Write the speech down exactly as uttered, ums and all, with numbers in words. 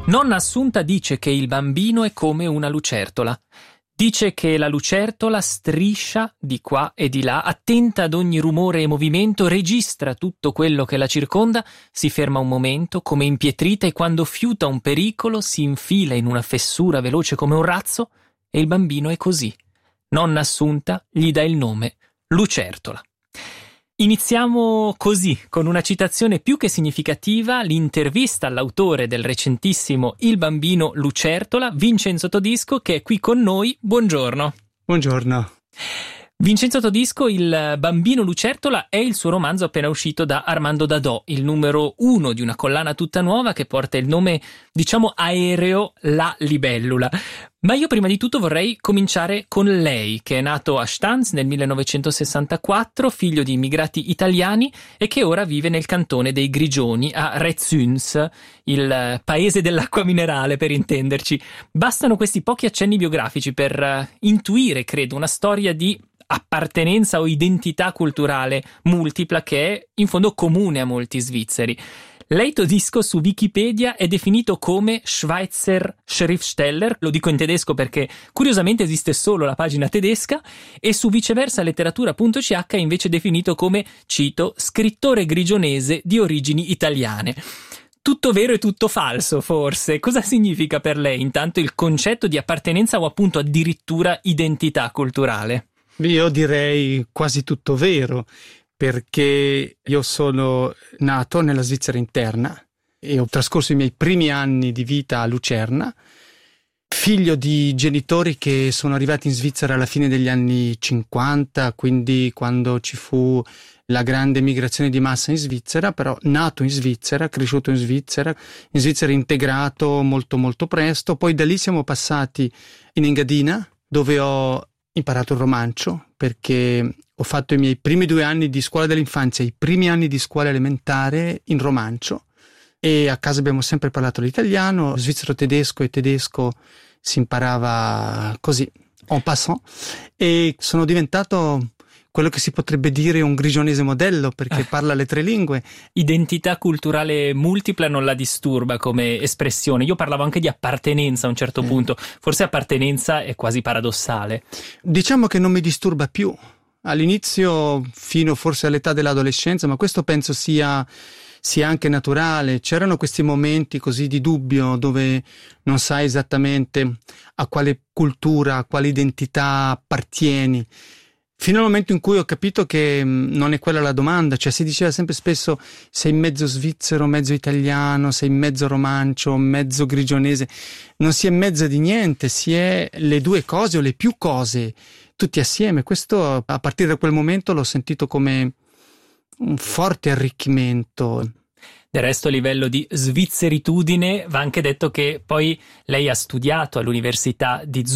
Nonna Assunta dice che il bambino è come una lucertola. Dice che la lucertola striscia di qua e di là, attenta ad ogni rumore e movimento, registra tutto quello che la circonda, si ferma un momento come impietrita e quando fiuta un pericolo si infila in una fessura veloce come un razzo e il bambino è così. Nonna Assunta gli dà il nome Lucertola. Iniziamo così, con una citazione più che significativa, l'intervista all'autore del recentissimo Il bambino Lucertola, Vincenzo Todisco, che è qui con noi. Buongiorno. Buongiorno. Vincenzo Todisco, Il bambino Lucertola è il suo romanzo appena uscito da Armando Dadò, il numero uno di una collana tutta nuova che porta il nome, diciamo, aereo La Libellula. Ma io prima di tutto vorrei cominciare con lei, che è nato a Stans nel millenovecentosessantaquattro, figlio di immigrati italiani e che ora vive nel cantone dei Grigioni, a Rezzuns, il paese dell'acqua minerale per intenderci. Bastano questi pochi accenni biografici per uh, intuire, credo, una storia di appartenenza o identità culturale multipla che è in fondo comune a molti svizzeri. Lei, Todisco, su Wikipedia è definito come Schweizer Schriftsteller, lo dico in tedesco perché curiosamente esiste solo la pagina tedesca, e su viceversa letteratura punto c h è invece definito come, cito, scrittore grigionese di origini italiane. Tutto vero e tutto falso, forse. Cosa significa per lei intanto il concetto di appartenenza o appunto addirittura identità culturale? Io direi quasi tutto vero, perché io sono nato nella Svizzera interna e ho trascorso i miei primi anni di vita a Lucerna, figlio di genitori che sono arrivati in Svizzera alla fine degli anni cinquanta, quindi quando ci fu la grande migrazione di massa in Svizzera, però nato in Svizzera, cresciuto in Svizzera, in Svizzera integrato molto molto presto. Poi da lì siamo passati in Engadina, dove ho imparato il romancio, perché ho fatto i miei primi due anni di scuola dell'infanzia, i primi anni di scuola elementare in romancio, e a casa abbiamo sempre parlato l'italiano, svizzero tedesco e tedesco si imparava così, en passant, e sono diventato quello che si potrebbe dire un grigionese modello, perché parla le tre lingue. Identità culturale multipla non la disturba come espressione. Io parlavo anche di appartenenza a un certo eh. punto, forse appartenenza è quasi paradossale. Diciamo che non mi disturba più. All'inizio, fino forse all'età dell'adolescenza, ma questo penso sia, sia anche naturale. C'erano questi momenti così di dubbio dove non sai esattamente a quale cultura, a quale identità appartieni, fino al momento in cui ho capito che non è quella la domanda. Cioè si diceva sempre spesso sei mezzo svizzero, mezzo italiano, sei mezzo romancio, mezzo grigionese. Non si è mezzo di niente, si è le due cose o le più cose tutti assieme. Questo a partire da quel momento l'ho sentito come un forte arricchimento. Del resto, a livello di svizzeritudine va anche detto che poi lei ha studiato all'università di